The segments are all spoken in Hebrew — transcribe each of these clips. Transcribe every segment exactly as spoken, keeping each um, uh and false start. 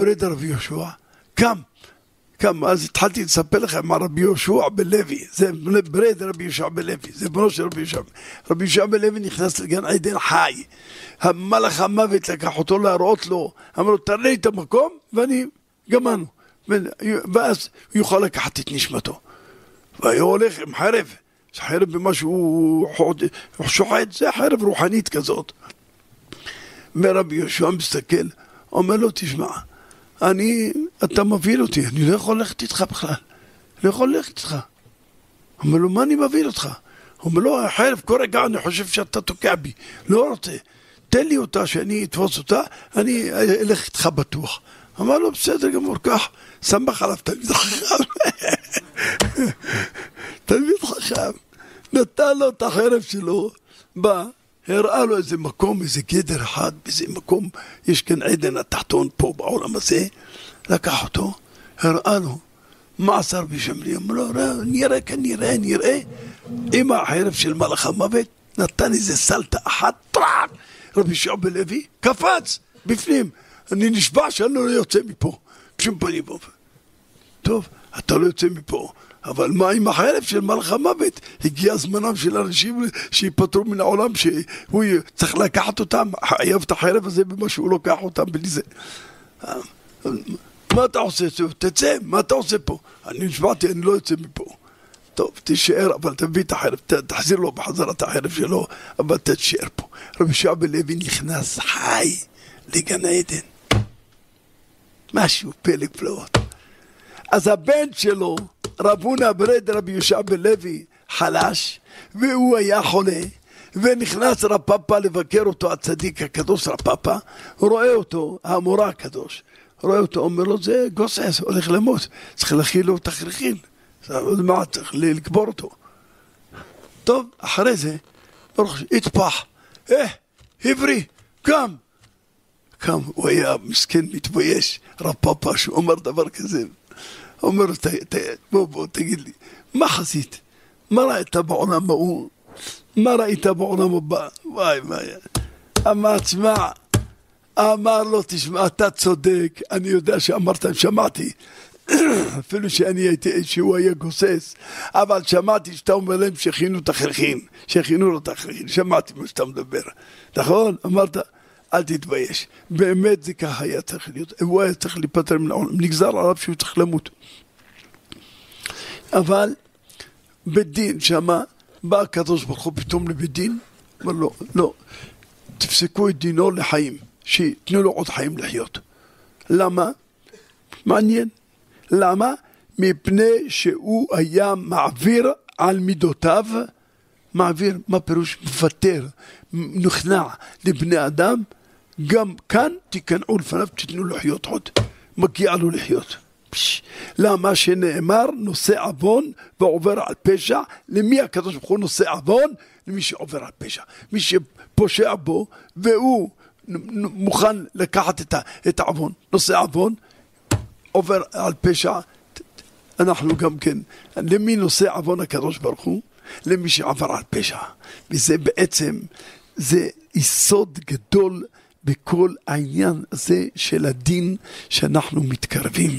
ברד רבי יהושע, קם, קם, אז התחלתי לספר לכם על רבי יהושע בלוי, זה ברד רבי יהושע בלוי, זה בנו של רבי יהושע. רבי יהושע בלוי נכנס לגן עדן חי, המלאך המוות לקח אותו להראות לו, אמר לו תראה לי את המקום ואני גמרנו, ואז הוא יוכל לקחת את נשמתו. והוא הולך עם חרב, חרב במשהו שוחט, זה חרב רוחנית כזאת. ורבי יהושע מסתכל, אומר לו תשמע, אני, אתה מוביל אותי, אני לא יכול ללכת איתך בכלל, לא יכול ללכת איתך. אומר לו, מה אני מוביל אותך? אומר לו, החרב כל רגע אני חושב שאתה תוקע בי, לא רוצה, תן לי אותה שאני אתפוס אותה, אני אלך איתך בטוח. אמר לו, בסדר גמור, כך, שמח עליו תלמיד חכם. תלמיד חכם, נתן לו את החרב שלו, בא, הראה לו איזה מקום, איזה גדר אחד, באיזה מקום, יש כאן עדן התחתון פה בעולם הזה, לקח אותו, הראה לו, מעשר בשמרי, אמר לו, נראה כאן, נראה, נראה, עם החרב של מלאך המוות, נתן איזה סלטה אחת, טראק, רבי יהושע בלוי, קפץ, בפנים, אני נשבע שאני לא יוצא מפה, בשום פנים ואופן. טוב, אתה לא יוצא מפה, אבל מה עם החרב של מלאך המוות? הגיע זמנם של אנשים שיפטרו מן העולם, שהוא צריך לקחת אותם, חייב את החרב הזה במה שהוא לוקח אותם בלי זה. מה אתה עושה? תצא, מה אתה עושה פה? אני נשבעתי, אני לא יוצא מפה. טוב, תשאר, אבל תביא את החרב, תחזיר לו בחזרה את החרב שלו, אבל תשאר פה. רבי יהושע בלוי נכנס חי לגן עדן. משהו פלא פלאות. אז הבן שלו, רב הונא ברד רבי יהושע בלוי, חלש, והוא היה חולה, ונכנס רב פאפא לבקר אותו, הצדיק הקדוש רב פאפא, רואה אותו, המורה הקדוש, רואה אותו, אומר לו, זה גוסס, הולך למות, צריך להכיל לו תכריכין, מה צריך לקבור אותו. טוב, אחרי זה, התפח, אה, עברי, קם, קם, הוא היה מסכן מתבייש, רב פאפא שהוא אומר דבר כזה, אומר לו, בוא בוא תגיד לי, מה חזית? מה ראית בעולם ההוא? מה ראית בעולם הבא? וואי וואי, אמר תשמע, אמר לו תשמע, אתה צודק, אני יודע שאמרת, שמעתי, אפילו שאני הייתי, שהוא היה גוסס, אבל שמעתי שאתה אומר להם שהכינו תכריכין, שהכינו לו תכריכין, שמעתי מה שאתה מדבר, נכון? אמרת, אל תתבייש, באמת זה ככה היה צריך להיות, הוא היה צריך להיפטר מן העולם, נגזר עליו שהוא צריך למות. אבל בדין שמה, בא הקדוש ברוך הוא פתאום לבדין, אומר לו, לא, תפסקו את דינו לחיים, שיתנו לו עוד חיים לחיות. למה? מעניין. למה? מפני שהוא היה מעביר על מידותיו, מעביר, מה פירוש? מוותר, נכנע לבני אדם, גם כאן תיכנעו לפניו, תתנו לו לחיות עוד, מגיע לו לחיות. פש, למה שנאמר נושא עוון ועובר על פשע, למי הקדוש ברוך הוא נושא עוון? למי שעובר על פשע, מי שפושע בו והוא מוכן לקחת את, את העוון, נושא עוון, עובר על פשע, אנחנו גם כן, למי נושא עוון הקדוש ברוך הוא? למי שעבר על פשע, וזה בעצם, זה יסוד גדול בכל העניין הזה של הדין שאנחנו מתקרבים.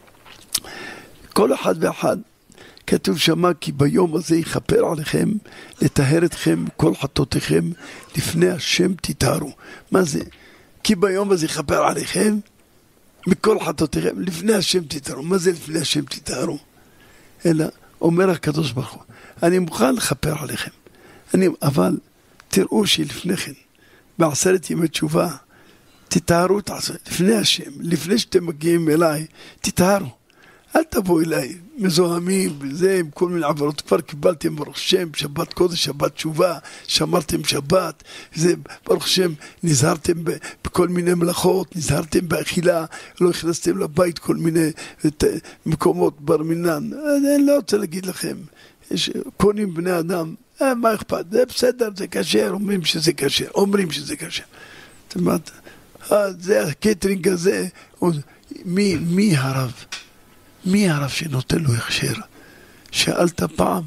כל אחד ואחד, כתוב שמה כי ביום הזה יכפר עליכם, לטהר אתכם כל חטאותיכם, לפני השם תטהרו. מה זה? כי ביום הזה יכפר עליכם, מכל חטאותיכם, לפני השם תטהרו. מה זה לפני השם תטהרו? אלא אומר הקדוש ברוך הוא, אני מוכן לכפר עליכם, אני, אבל תראו שלפני כן, בעשרת ימי תשובה, תטהרו את עצמם, לפני השם, לפני שאתם מגיעים אליי, תטהרו. אל תבואו אליי, מזוהמים, וזה, עם כל מיני עברות, כבר קיבלתם ברוך שם, שבת קודש, שבת תשובה, שמרתם שבת, זה, ברוך שם, נזהרתם בכל מיני מלאכות, נזהרתם באכילה, לא הכנסתם לבית כל מיני מקומות בר מינן. אני לא רוצה להגיד לכם, יש, קונים בני אדם, אה, מה אכפת? זה בסדר, זה כשר, אומרים שזה כשר, אומרים שזה כשר. זאת אומרת, זה הקטרינג הזה, מי, מי הרב? מי הרב שנותן לו הכשר? שאלת פעם?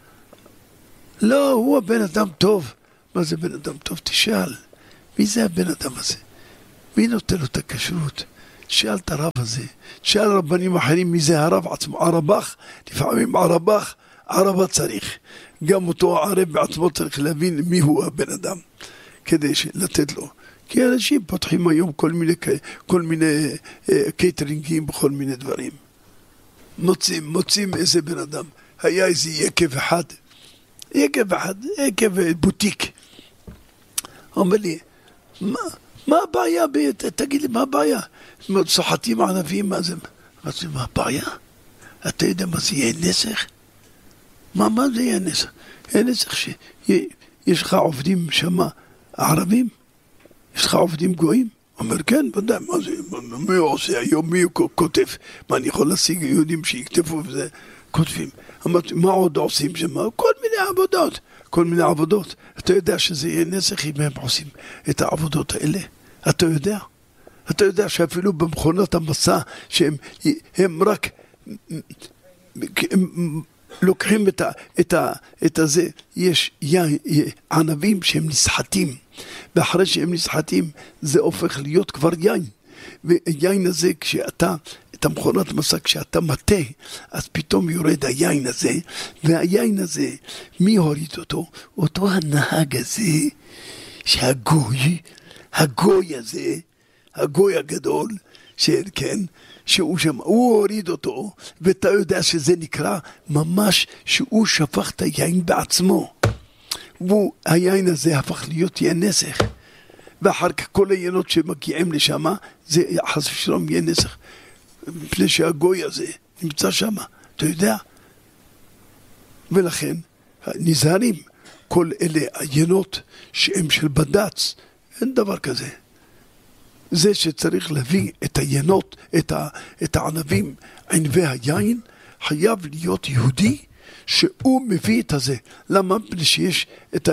לא, הוא הבן אדם טוב. מה זה בן אדם טוב? תשאל. מי זה הבן אדם הזה? מי נותן לו את הכשרות? תשאל את הרב הזה, תשאל רבנים אחרים מי זה הרב עצמו, ערבך, לפעמים ערבך, ערבה צריך, גם אותו הערב בעצמו צריך להבין מי הוא הבן אדם, כדי לתת לו, כי אנשים פותחים היום כל מיני, כל מיני קייטרינגים בכל מיני דברים, מוצאים, מוצאים איזה בן אדם, היה איזה יקב אחד, יקב אחד, יקב בוטיק, אומר לי, מה, מה הבעיה? תגיד לי, מה הבעיה? סוחטים ענבים, מה זה? אמרתי, מה הבעיה? אתה יודע מה זה יהיה נסך? מה, מה זה יהיה נסך? יהיה נסך שיש לך עובדים שמה ערבים? יש לך עובדים גויים? אומר, כן, ודאי, מה זה? מי עושה היום? מי כותב? מה, אני יכול להשיג יהודים שיקטפו וזה? כותבים. אמרתי, מה עוד עושים שמה? כל מיני עבודות. כל מיני עבודות. אתה יודע שזה יהיה נסך אם הם עושים את העבודות האלה? אתה יודע? אתה יודע שאפילו במכונות המסע שהם הם רק הם לוקחים את ה, את ה, את הזה, יש יין, ענבים שהם נסחטים, ואחרי שהם נסחטים זה הופך להיות כבר יין, ויין הזה כשאתה את המכונת מסע, כשאתה מטה, אז פתאום יורד היין הזה, והיין הזה, מי הוריד אותו? אותו הנהג הזה, שהגוי, הגוי הזה, הגוי הגדול, כן, שהוא שם, הוא הוריד אותו, ואתה יודע שזה נקרא ממש שהוא שפך את היין בעצמו, והיין הזה הפך להיות יין נסך, ואחר כך כל היינות שמגיעים לשם, זה חס ושלום יין נסך, מפני שהגוי הזה נמצא שם, אתה יודע? ולכן נזהרים, כל אלה עיינות שהם של בד"ץ, אין דבר כזה. זה שצריך להביא את העיינות, את, ה, את הענבים, ענבי היין, חייב להיות יהודי שהוא מביא את הזה. למה? בלי שיש את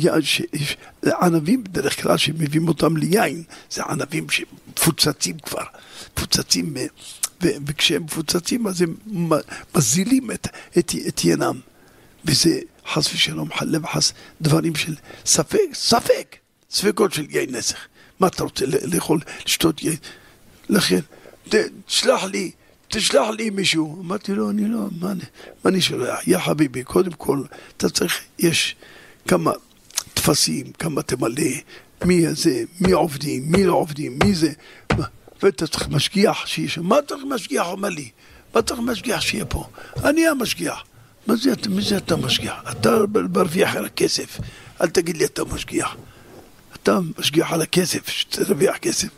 הענבים בדרך כלל שמביאים אותם ליין, זה ענבים שמפוצצים כבר, מפוצצים, וכשהם מפוצצים אז הם מזילים את, את, את ינם. וזה חס ושלום חלה וחס דברים של ספק, ספק, ספקות של יין נסך. מה אתה רוצה לאכול, לשתות יין? לכן, תשלח לי, תשלח לי מישהו. אמרתי לו, אני לא, מה אני, מה אני שולח? יא חביבי, קודם כל, אתה צריך, יש כמה תפסים, כמה תמלא, מי זה, מי עובדים, מי לא עובדים, מי זה, ואתה צריך משגיח שיש, מה צריך משגיח? אומר לי, מה צריך משגיח שיהיה פה? אני המשגיח. מה זה, מי זה אתה משגיח? אתה מרוויח על הכסף, אל תגיד לי אתה משגיח. אתה משגיח על הכסף, שתרוויח כסף.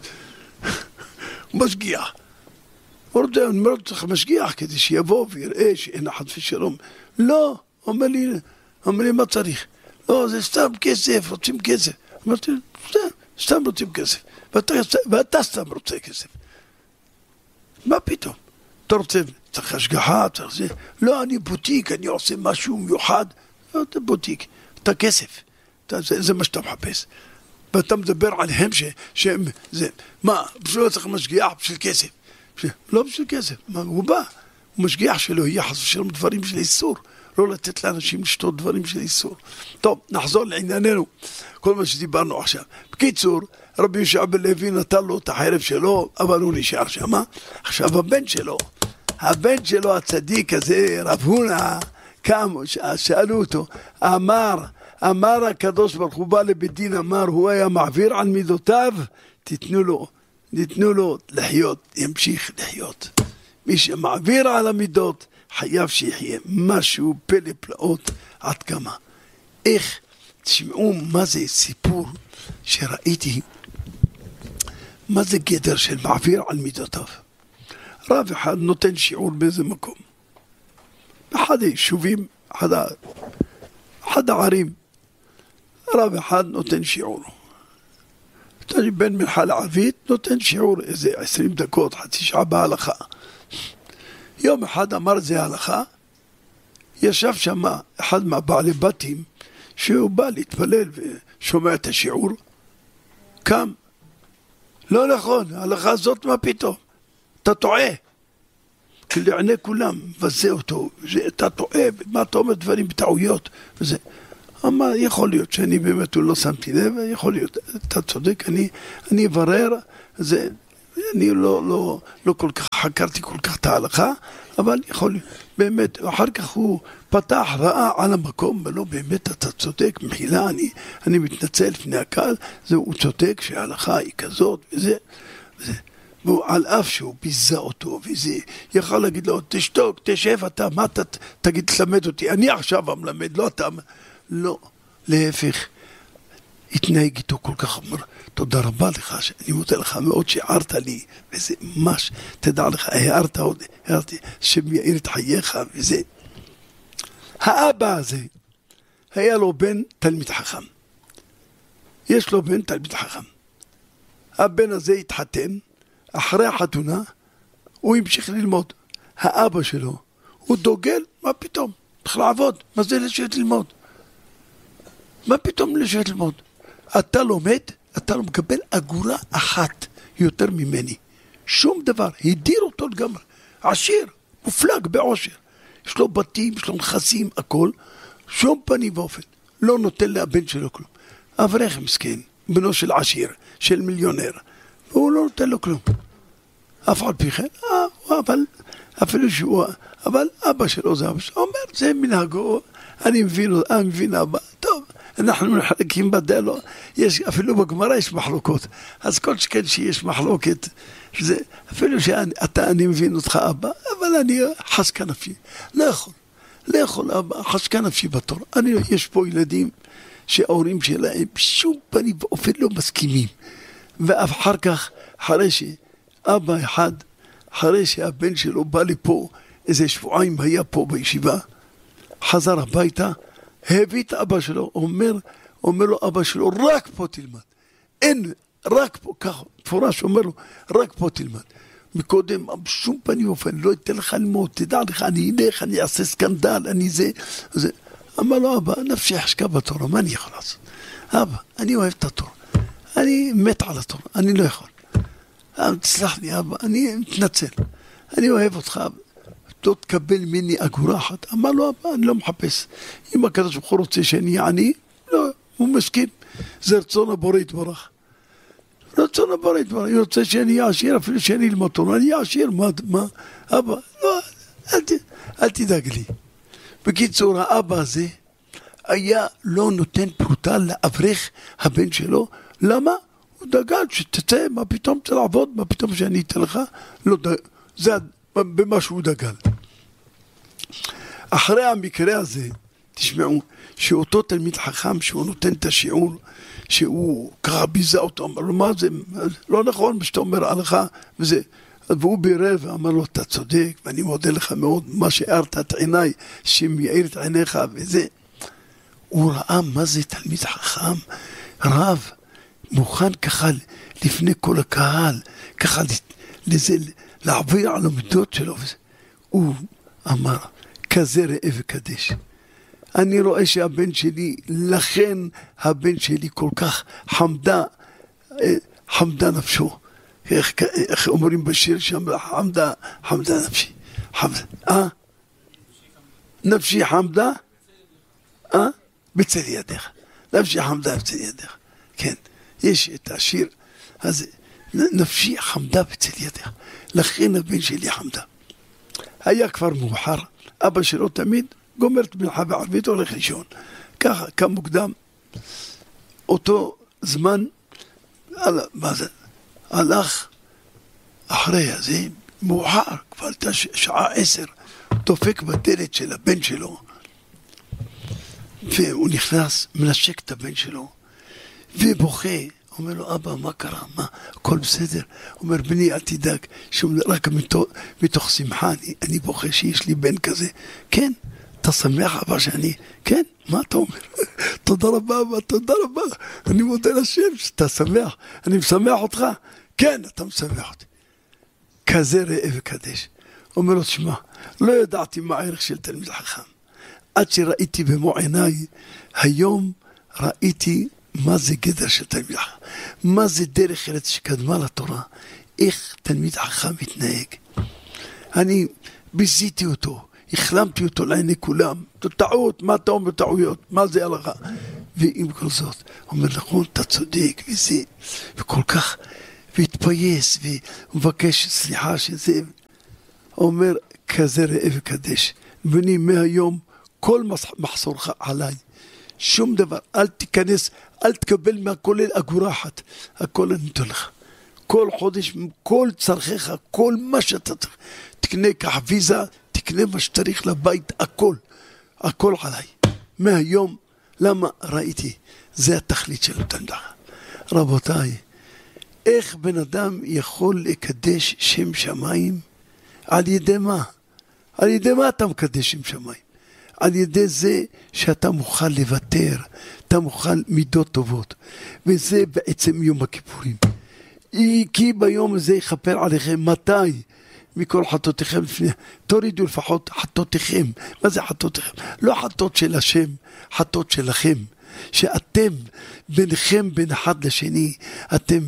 משגיח. אני אומר, צריך משגיח כדי שיבוא ויראה שאין חס ושלום. לא, אומר לי, אומר לי מה צריך? לא, זה סתם כסף, רוצים כסף. אמרתי, סתם, סתם רוצים כסף. ואתה, ואתה סתם רוצה כסף. מה פתאום? אתה רוצה, צריך השגחה, צריך זה. לא, אני בוטיק, אני עושה משהו מיוחד. לא, אתה בוטיק, אתה כסף. אתה, זה, זה מה שאתה מחפש. ואתה מדבר עליהם ש, שהם, זה, מה, בשביל לא צריך משגיח בשביל כסף. בשביל, לא בשביל כסף, מה, הוא בא. הוא משגיח שלו, יהיה חס ושלום דברים של איסור. לא לתת לאנשים לשתות דברים של איסור. טוב, נחזור לענייננו. כל מה שדיברנו עכשיו. בקיצור, רבי יהושע בן לוי נתן לו את החרב שלו, אבל הוא נשאר שם. עכשיו הבן שלו, הבן שלו הצדיק הזה, רב הונא, קם, שאלו אותו, אמר, אמר הקדוש ברוך הוא בא לבית דין, אמר, הוא היה מעביר על מידותיו, תתנו לו, תתנו לו לחיות, ימשיך לחיות. מי שמעביר על המידות, חייב שיחיה. משהו פלא פלאות עד כמה. איך, תשמעו מה זה סיפור שראיתי, מה זה גדר של מעביר על מידותיו. רב אחד נותן שיעור באיזה מקום. אחד היישובים, אחד, אחד הערים, רב אחד נותן שיעור. תני בן מלכה לערבית נותן שיעור איזה עשרים דקות, חצי שעה בהלכה. יום אחד אמר זה הלכה, ישב שם אחד מהבעלי בתים שהוא בא להתפלל ושומע את השיעור, קם, לא נכון, ההלכה הזאת מה פתאום, אתה טועה, כי לעיני כולם, וזה אותו, אתה טועה, מה אתה אומר דברים בטעויות, וזה, אמר, יכול להיות שאני באמת לא שמתי לב, יכול להיות, אתה צודק, אני, אני אברר, זה, אני לא, לא, לא כל כך חקרתי כל כך את ההלכה, אבל יכול, באמת, אחר כך הוא פתח, ראה על המקום, ולא באמת אתה צודק, מחילה, אני, אני מתנצל לפני הקהל, זה, הוא צודק שההלכה היא כזאת, וזה, וזה. והוא על אף שהוא ביזה אותו, וזה, יכול להגיד לו, תשתוק, תשב אתה, מה אתה, תגיד, תלמד אותי, אני עכשיו המלמד, לא אתה, לא, להפך, התנהג איתו כל כך, אומר, תודה רבה לך, שאני מודה לך מאוד שהערת לי, וזה ממש, תדע לך, הערת עוד, הערתי, שמייעיר את חייך, וזה. האבא הזה, היה לו בן תלמיד חכם. יש לו בן תלמיד חכם. הבן הזה התחתן, אחרי החתונה, הוא המשיך ללמוד. האבא שלו, הוא דוגל, מה פתאום? צריך לעבוד, מה זה לשבת ללמוד? מה פתאום לשבת ללמוד? אתה לומד, אתה לא מקבל אגורה אחת יותר ממני. שום דבר, הדיר אותו לגמרי. עשיר, מופלג בעושר. יש לו בתים, יש לו נכסים, הכל. שום פנים ואופן. לא נותן לבן שלו כלום. אברך מסכן, בנו של עשיר, של מיליונר. והוא לא נותן לו כלום. אף על פי כן, אבל, אפילו שהוא, אבל אבא שלו זה אבא שלו. אומר, זה מנהגו, אני מבין, אני מבין אבא. טוב. אנחנו נחלקים בדלו, יש, אפילו בגמרא יש מחלוקות, אז כל שכן שיש מחלוקת, שזה, אפילו שאתה, אני מבין אותך אבא, אבל אני חשקה נפשי, לא יכול, לא יכול אבא, חשקה נפשי בתור, אני, יש פה ילדים שההורים שלהם בשום פנים ואופן לא מסכימים, ואחר כך, אחרי שאבא אחד, אחרי שהבן שלו בא לפה, איזה שבועיים היה פה בישיבה, חזר הביתה, הביא את אבא שלו, אומר, אומר לו אבא שלו, רק פה תלמד. אין, רק פה, ככה, פורש, אומר לו, רק פה תלמד. מקודם, בשום פנים אופן, לא אתן לך ללמוד, תדע לך, אני אלך, אני אעשה סקנדל, אני זה, זה. אמר לו, אבא, נפשי חשקה בתורה, מה אני יכול לעשות? אבא, אני אוהב את התורה, אני מת על התורה, אני לא יכול. תסלח לי, אבא, אני מתנצל, אני אוהב אותך, אבא. לא תקבל ממני אגורה אחת. אמר לו, אבא, אני לא מחפש. אם הקדוש ברוך הוא רוצה שאני עני, לא, הוא מסכים. זה רצון הבורא יתברך. רצון הבורא יתברך. הוא רוצה שאני אהיה עשיר, אפילו שאני אלמד תורה, אני אהיה עשיר. מה, מה? אבא, לא, אל, אל תדאג לי. בקיצור, האבא הזה היה לא נותן פרוטה לאברך הבן שלו. למה? הוא דגל שתצא, מה פתאום צריך לעבוד, מה פתאום שאני אתן לך? לא, זה במה שהוא דגל. אחרי המקרה הזה, תשמעו, שאותו תלמיד חכם, שהוא נותן את השיעור, שהוא ככה ביזה אותו, אמר לו, מה זה, לא נכון, מה שאתה אומר עליך, וזה, והוא בירר ואמר לו, אתה צודק, ואני מודה לך מאוד, מה שהארת את עיניי, שמייעיר את עיניך, וזה, הוא ראה מה זה תלמיד חכם, רב, מוכן ככה לפני כל הקהל, ככה לזה, לעבור על המידות שלו, הוא אמר, כזה ראה וקדש. אני רואה שהבן שלי, לכן הבן שלי כל כך חמדה, חמדה נפשו. איך, איך אומרים בשיר שם, חמדה, חמדה נפשי. חמדה, אה? נפשי חמדה? אה? בצל ידיך. נפשי חמדה בצל ידיך. כן, יש את השיר הזה. נפשי חמדה בצל ידיך. לכן הבן שלי חמדה. היה כבר מאוחר, אבא שלו תמיד גומר את מלאכה בערבית, הולך לישון. ככה, קם מוקדם. אותו זמן, מה זה? הלך אחרי הזה, מאוחר, כבר הייתה שעה עשר, דופק בדלת של הבן שלו, והוא נכנס, מנשק את הבן שלו, ובוכה. אומר לו, אבא, מה קרה? מה? הכל בסדר? אומר, בני, אל תדאג, רק מתוך, מתוך שמחה, אני, אני בוכה שיש לי בן כזה. כן, אתה שמח, אבא, שאני... כן, מה אתה אומר? תודה רבה, אבא, תודה רבה. אני מודה לשם שאתה שמח. אני משמח אותך. כן, אתה משמח אותי. כזה ראה וקדש. אומר לו, תשמע, לא ידעתי מה הערך של תלמיד חכם. עד שראיתי במו עיניי, היום ראיתי מה זה גדר של תלמיד חכם? מה זה דרך ארץ שקדמה לתורה? איך תלמיד חכם מתנהג? אני ביזיתי אותו, החלמתי אותו לעיני כולם. טעות, מה אתה אומר טעויות? מה זה הלכה? ועם כל זאת, אומר נכון, אתה צודק, וזה, וכל כך, והתפייס ומבקש סליחה שזה, אומר כזה ראה וקדש, בני מהיום כל מחסורך עליי, שום דבר, אל תיכנס, אל תקבל מהכולל אגורה אחת, הכל אני נותן לך, כל חודש, כל צרכיך, כל מה שאתה צריך, תקנה קח ויזה, תקנה מה שצריך לבית, הכל, הכל עליי, מהיום, למה ראיתי, זה התכלית של אותם לך, רבותיי, איך בן אדם יכול לקדש שם שמיים, על ידי מה? על ידי מה אתה מקדש שם שמיים? על ידי זה שאתה מוכן לוותר, אתה מוכן מידות טובות, וזה בעצם יום הכיפורים. כי ביום הזה יכפר עליכם, מתי? מכל חטאותיכם לפני, תורידו לפחות חטאותיכם. מה זה חטאותיכם? לא חטאות של השם, חטאות שלכם. שאתם ביניכם בין אחד לשני, אתם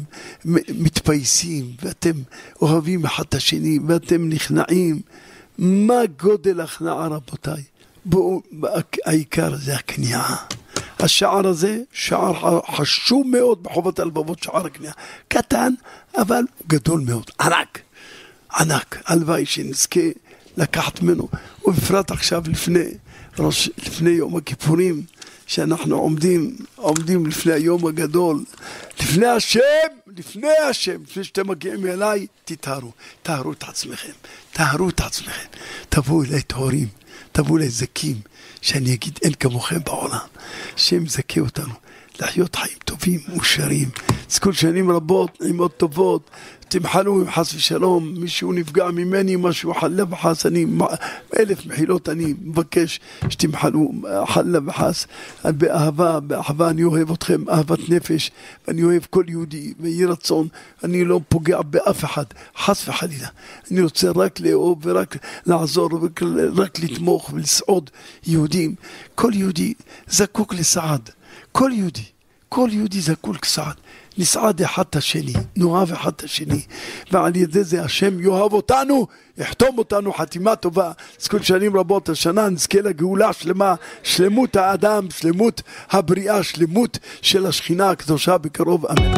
מתפייסים, ואתם אוהבים אחד את השני, ואתם נכנעים. מה גודל הכנעה רבותיי? בואו, העיקר זה הכניעה. השער הזה, שער חשוב מאוד בחובת הלבבות, שער הכניעה. קטן, אבל גדול מאוד. ענק, ענק. הלוואי שנזכה לקחת ממנו. ובפרט עכשיו לפני, ראש, לפני יום הכיפורים, שאנחנו עומדים, עומדים לפני היום הגדול, לפני השם, לפני השם, לפני שאתם מגיעים אליי, תתארו, תארו את עצמכם, תארו את עצמכם, תבואו אליי תהורים, תבואו אליי זקים, שאני אגיד אין כמוכם בעולם, שם זכה אותנו, לחיות חיים טובים, מושרים, זכו שנים רבות, נעימות טובות, תמחלו עם חס ושלום, מישהו נפגע ממני, משהו חלה וחס, אני אלף מחילות אני מבקש שתמחלו חלה וחס, באהבה, באהבה אני אוהב אתכם, אהבת נפש, ואני אוהב כל יהודי, ויהי רצון, אני לא פוגע באף אחד, חס וחלילה, אני רוצה רק לאהוב ורק לעזור, רק לתמוך ולסעוד יהודים, כל יהודי זקוק לסעד, כל יהודי, כל יהודי זקוק לסעד, נסעד אחד את השני, נאהב אחד את השני, ועל ידי זה השם יאהב אותנו, יחתום אותנו חתימה טובה, זכות שנים רבות, השנה נזכה לגאולה שלמה, שלמות האדם, שלמות הבריאה, שלמות של השכינה הקדושה בקרוב, אמן.